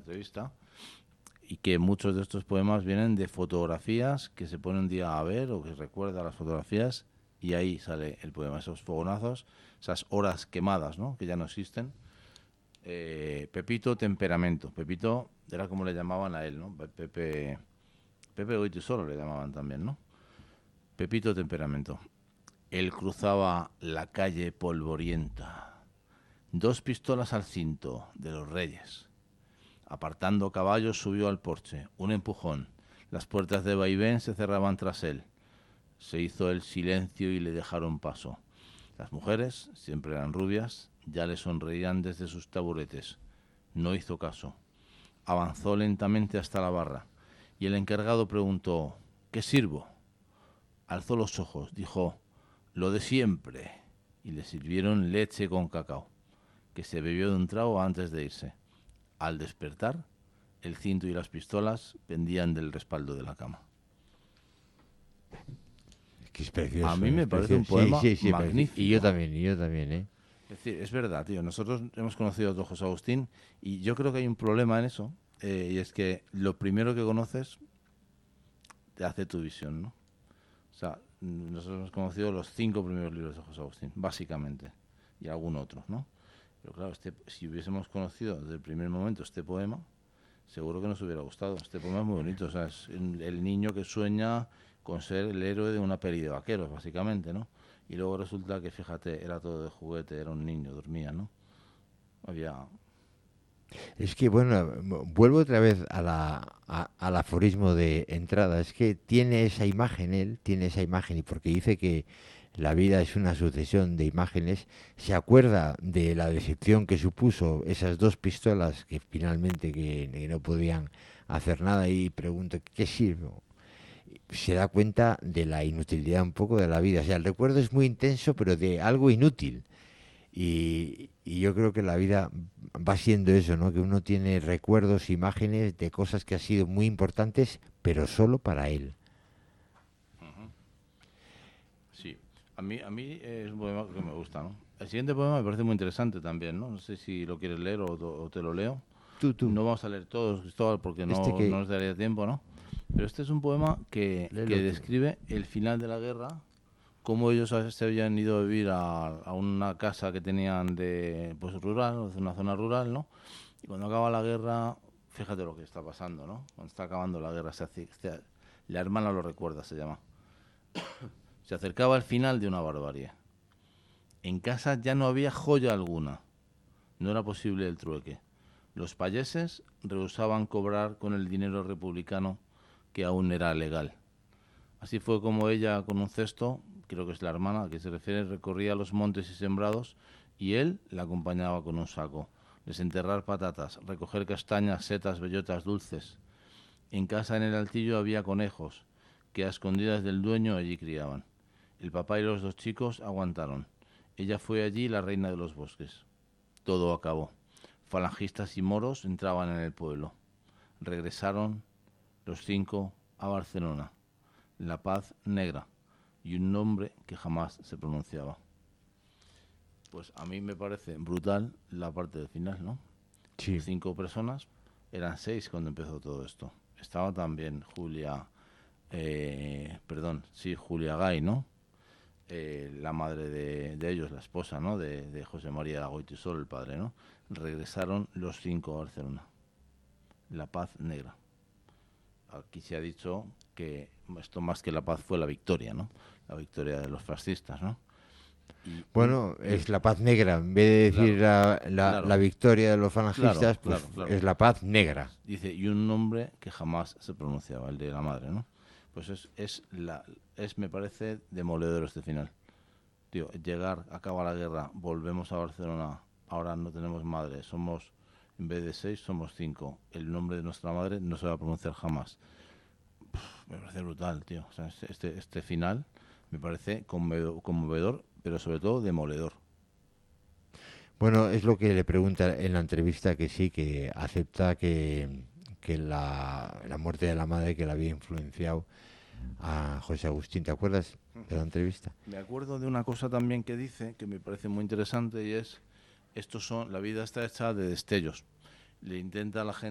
entrevista, y que muchos de estos poemas vienen de fotografías que se pone un día a ver o que recuerda las fotografías, y ahí sale el poema, esos fogonazos, esas horas quemadas, ¿no? Que ya no existen. Pepito Temperamento. Pepito era como le llamaban a él, ¿no? Pepe Goitisolo le llamaban también, ¿no? Pepito Temperamento. Él cruzaba la calle polvorienta, 2 pistolas al cinto de los reyes. Apartando caballos subió al porche, un empujón. Las puertas de vaivén se cerraban tras él. Se hizo el silencio y le dejaron paso. Las mujeres, siempre eran rubias, ya le sonreían desde sus taburetes. No hizo caso. Avanzó lentamente hasta la barra y el encargado preguntó: ¿qué sirvo? Alzó los ojos, dijo: lo de siempre, y le sirvieron leche con cacao, que se bebió de un trago antes de irse. Al despertar, el cinto y las pistolas pendían del respaldo de la cama. Que es precioso. A mí me es parece un precioso. poema Sí, magnífico. y yo también, ¿eh? Es decir, es verdad, tío. Nosotros hemos conocido a otro José Agustín y yo creo que hay un problema en eso, y es que lo primero que conoces te hace tu visión, ¿no? O sea, nosotros hemos conocido los 5 primeros libros de José Agustín, básicamente, y algún otro, ¿no? Pero claro, si hubiésemos conocido desde el primer momento este poema, seguro que nos hubiera gustado. Este poema es muy bonito, o sea, es el niño que sueña con ser el héroe de una peli de vaqueros, básicamente, ¿no? Y luego resulta que, fíjate, era todo de juguete, era un niño, dormía, ¿no? Había... Es que, bueno, vuelvo otra vez al aforismo de entrada. Es que tiene esa imagen, él tiene esa imagen, y porque dice que la vida es una sucesión de imágenes, se acuerda de la decepción que supuso esas 2 pistolas que finalmente que no podían hacer nada, y pregunta: ¿qué sirvo? Se da cuenta de la inutilidad un poco de la vida. O sea, el recuerdo es muy intenso, pero de algo inútil. Y yo creo que la vida va siendo eso, ¿no? Que uno tiene recuerdos, imágenes de cosas que han sido muy importantes, pero solo para él. Sí, a mí es un poema que me gusta, ¿no? El siguiente poema me parece muy interesante también, ¿no? No sé si lo quieres leer o te lo leo. Tú, No vamos a leer todos, Cristóbal, porque este no que... nos daría tiempo, ¿no? Pero este es un poema que Léelo tú. describe el final de la guerra, cómo ellos se habían ido a vivir a una casa que tenían de, pues, rural, una zona rural, ¿no? Y cuando acaba la guerra, fíjate lo que está pasando, ¿no? Cuando está acabando la guerra, la hermana lo recuerda, se llama. Se acercaba el final de una barbarie. En casa ya no había joya alguna. No era posible el trueque. Los payeses rehusaban cobrar con el dinero republicano, que aún era legal. Así fue como ella, con un cesto, creo que es la hermana a que se refiere, recorría los montes y sembrados, y él la acompañaba con un saco. Desenterrar patatas, recoger castañas, setas, bellotas dulces. En casa, en el altillo, había conejos, que a escondidas del dueño allí criaban. El papá y los 2 chicos aguantaron. Ella fue allí la reina de los bosques. Todo acabó. Falangistas y moros entraban en el pueblo. Regresaron los 5 a Barcelona. La Paz Negra, y un nombre que jamás se pronunciaba. Pues a mí me parece brutal la parte del final, ¿no? Sí. 5 personas, eran 6 cuando empezó todo esto. Estaba también Julia, Julia Gay, ¿no? La madre de ellos, la esposa, ¿no? De José María Goitisol, el padre, ¿no? Regresaron los 5 a Barcelona. La Paz Negra. Aquí se ha dicho que esto más que la paz fue la victoria, ¿no? La victoria de los fascistas, ¿no? Bueno, es la paz negra. En vez de decir Claro, la claro, victoria de los claro, falangistas, pues claro, claro. es la paz negra. Dice, y un nombre que jamás se pronunciaba, el de la madre, ¿no? Pues me parece demoledor este final. Tío, llegar, acaba la guerra, volvemos a Barcelona, ahora no tenemos madre, en vez de 6, somos 5. El nombre de nuestra madre no se va a pronunciar jamás. Me parece brutal, tío. O sea, este final me parece conmovedor, pero sobre todo demoledor. Bueno, es lo que le pregunta en la entrevista, que sí, que acepta que la muerte de la madre que la había influenciado a José Agustín. ¿Te acuerdas de la entrevista? Me acuerdo de una cosa también que dice, que me parece muy interesante, y es, la vida está hecha de destellos. Le intenta a la gente